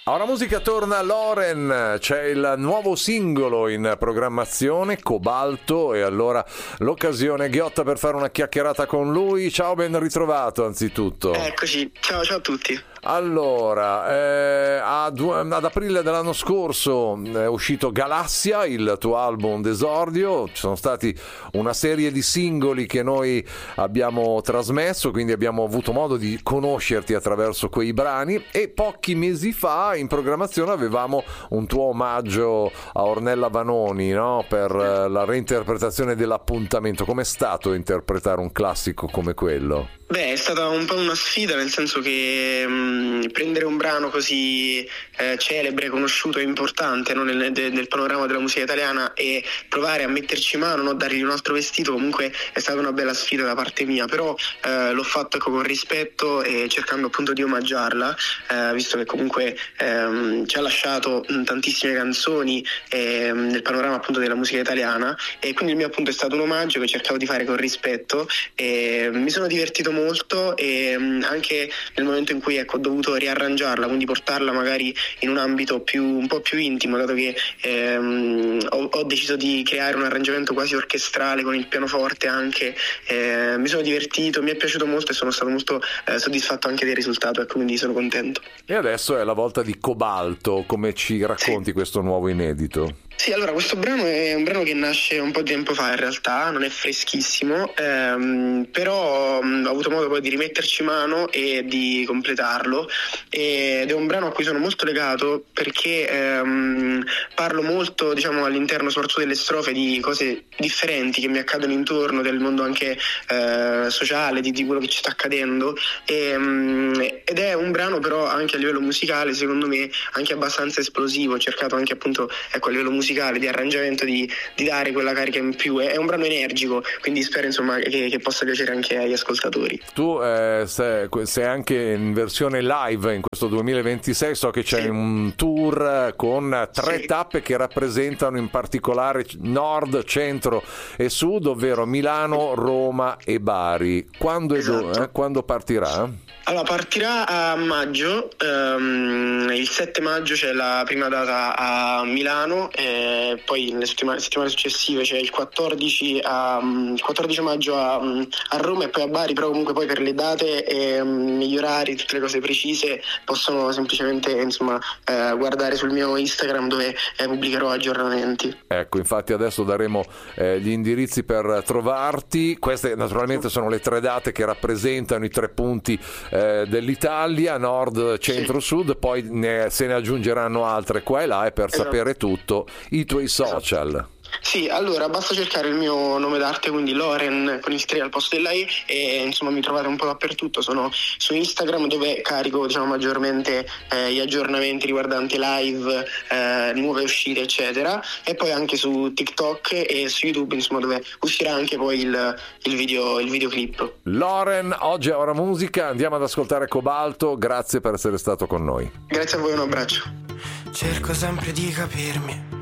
Ora musica torna Loren, c'è il nuovo singolo in programmazione, Cobalto, e allora l'occasione ghiotta per fare una chiacchierata con lui. Ciao, ben ritrovato anzitutto. Eccoci, ciao a tutti. Allora, ad aprile dell'anno scorso è uscito Galassia, il tuo album d'esordio. Ci sono stati una serie di singoli che noi abbiamo trasmesso, quindi abbiamo avuto modo di conoscerti attraverso quei brani, e pochi mesi fa in programmazione avevamo un tuo omaggio a Ornella Vanoni, no? Per la reinterpretazione dell'Appuntamento. Com'è stato interpretare un classico come quello? Beh, è stata un po' una sfida, nel senso che prendere un brano così celebre, conosciuto e importante, no, nel panorama della musica italiana, e provare a metterci mano, no, dargli un altro vestito, comunque è stata una bella sfida da parte mia, però l'ho fatto, ecco, con rispetto e cercando appunto di omaggiarla, visto che comunque ci ha lasciato tantissime canzoni nel panorama appunto della musica italiana, e quindi il mio appunto è stato un omaggio che cercavo di fare con rispetto, e mi sono divertito molto, e anche nel momento in cui, ecco, ho dovuto riarrangiarla, quindi portarla magari in un ambito un po' più intimo, dato che ho deciso di creare un arrangiamento quasi orchestrale con il pianoforte anche. Mi sono divertito, mi è piaciuto molto e sono stato molto soddisfatto anche del risultato, ecco, quindi sono contento. E adesso è la volta di Cobalto. Come ci racconti questo nuovo inedito? Sì, allora questo brano è un brano che nasce un po' di tempo fa, in realtà non è freschissimo, però ho avuto modo poi di rimetterci mano e di completarlo, ed è un brano a cui sono molto legato perché parlo molto, diciamo, all'interno soprattutto delle strofe, di cose differenti che mi accadono intorno, del mondo anche sociale, di quello che ci sta accadendo, ed è un brano però anche a livello musicale, secondo me, anche abbastanza esplosivo. Ho cercato anche appunto, ecco, a livello musicale, di arrangiamento, di dare quella carica in più. È un brano energico, quindi spero, insomma, che possa piacere anche agli ascoltatori. Tu sei anche in versione live in questo 2026, so che c'è un tour con 3 tappe che rappresentano in particolare nord, centro e sud, ovvero Milano, Roma e Bari. Quando partirà? Allora, partirà a maggio, il 7 maggio c'è la prima data a Milano, e poi nelle settimane successive c'è il 14 maggio a Roma e poi a Bari, però comunque poi per le date e gli orari, tutte le cose precise, possono semplicemente, insomma, guardare sul mio Instagram, dove pubblicherò aggiornamenti. Ecco, infatti adesso daremo gli indirizzi per trovarti. Queste naturalmente sono le 3 date che rappresentano i 3 punti dell'Italia, nord, centro, sud, poi se ne aggiungeranno altre qua e là, e per sapere tutto i tuoi social. Sì, allora basta cercare il mio nome d'arte, quindi Loren con il 3 al posto della E, e insomma mi trovate un po' dappertutto. Sono su Instagram, dove carico, diciamo, maggiormente gli aggiornamenti riguardanti live, nuove uscite, eccetera, e poi anche su TikTok e su YouTube, insomma, dove uscirà anche poi il videoclip. Loren, oggi a Ora Musica andiamo ad ascoltare Cobalto. Grazie per essere stato con noi. Grazie a voi, un abbraccio. Cerco sempre di capirmi,